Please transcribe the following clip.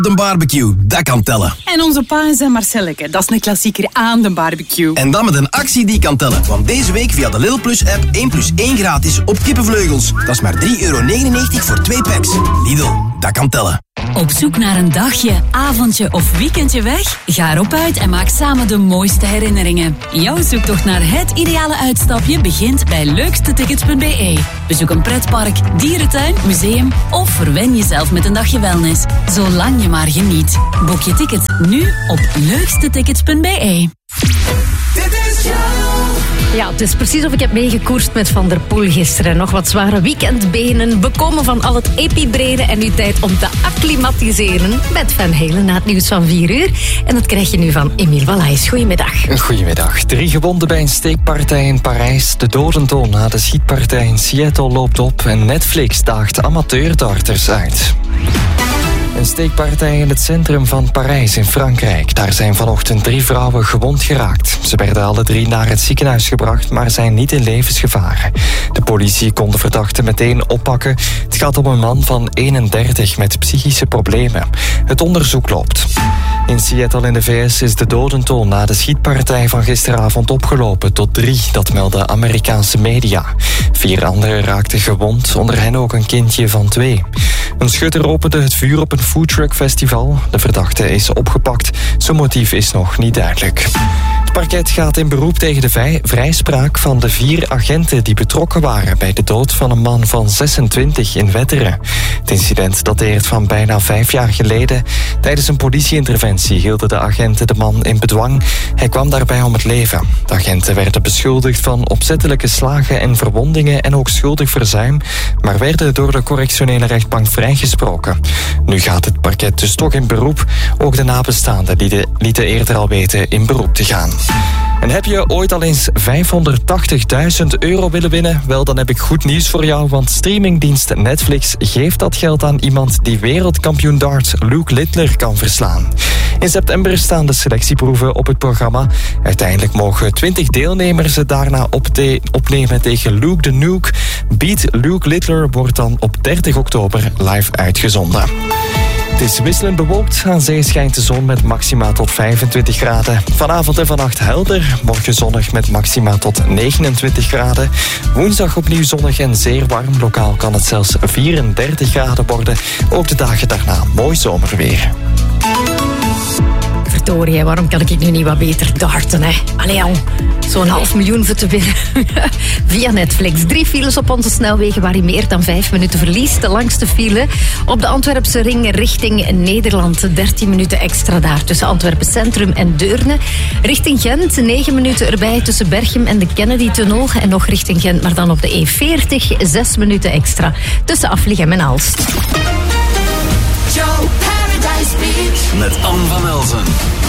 de barbecue, dat kan tellen. En onze pa en zijn Marcelleke, dat is een klassieker aan de barbecue. En dan met een actie die kan tellen. Want deze week via de Lidl Plus app 1+1 gratis op kippenvleugels. Dat is maar €3,99 voor 2 packs. Lidl, dat kan tellen. Op zoek naar een dagje, avondje of weekendje weg? Ga erop uit en maak samen de mooiste herinneringen. Jouw zoektocht naar het ideale uitstapje begint bij leukstetickets.be. Bezoek een pretpark, dierentuin, museum of verwen jezelf met een dagje wellness. Zolang je maar geniet. Boek je ticket nu op leukstetickets.be. Ja, het is precies of ik heb meegekoerst met Van der Poel gisteren. Nog wat zware weekendbenen, bekomen van al het epibreden en nu tijd om te acclimatiseren met Van Halen na het nieuws van 4 uur. En dat krijg je nu van Emiel Wallaes. Goedemiddag. Goedemiddag. 3 gewonden bij een steekpartij in Parijs. De dodentoon na de schietpartij in Seattle loopt op en Netflix daagt amateurdarters uit. Een steekpartij in het centrum van Parijs in Frankrijk. Daar zijn vanochtend 3 vrouwen gewond geraakt. Ze werden alle 3 naar het ziekenhuis gebracht, maar zijn niet in levensgevaar. De politie kon de verdachte meteen oppakken. Het gaat om een man van 31 met psychische problemen. Het onderzoek loopt. In Seattle in de VS is de dodentoon na de schietpartij van gisteravond opgelopen tot 3, dat melden Amerikaanse media. 4 anderen raakten gewond, onder hen ook een kindje van 2. Een schutter opende het vuur op een foodtruckfestival. De verdachte is opgepakt. Zijn motief is nog niet duidelijk. Het parket gaat in beroep tegen de vrijspraak van de 4 agenten die betrokken waren bij de dood van een man van 26 in Wetteren. Het incident dateert van bijna 5 jaar geleden. Tijdens een politieinterventie hielden de agenten de man in bedwang. Hij kwam daarbij om het leven. De agenten werden beschuldigd van opzettelijke slagen en verwondingen en ook schuldig verzuim, maar werden door de correctionele rechtbank vrijgesproken. Nu gaat het parket dus toch in beroep. Ook de nabestaanden lieten eerder al weten in beroep te gaan. En heb je ooit al eens €580.000 willen winnen? Wel, dan heb ik goed nieuws voor jou, want streamingdienst Netflix geeft dat geld aan iemand die wereldkampioen darts Luke Littler kan verslaan. In september staan de selectieproeven op het programma. Uiteindelijk mogen 20 deelnemers het daarna opnemen tegen Luke the Nuke. Beat Luke Littler wordt dan op 30 oktober live uitgezonden. Het is wisselend bewolkt. Aan zee schijnt de zon met maxima tot 25 graden. Vanavond en vannacht helder. Morgen zonnig met maxima tot 29 graden. Woensdag opnieuw zonnig en zeer warm. Lokaal kan het zelfs 34 graden worden. Ook de dagen daarna mooi zomerweer. Verdorie, waarom kan ik nu niet wat beter darten, hè? Allee, jong. Zo'n 500.000 voor te winnen. Via Netflix. 3 files op onze snelwegen waar je meer dan 5 minuten verliest. De langste file op de Antwerpse ring richting Nederland. 13 minuten extra daar tussen Antwerpen Centrum en Deurne. Richting Gent 9 minuten erbij tussen Berchem en de Kennedy-tunnel. En nog richting Gent, maar dan op de E40 6 minuten extra tussen Afligem en Aalst. Met Anne van Elsen.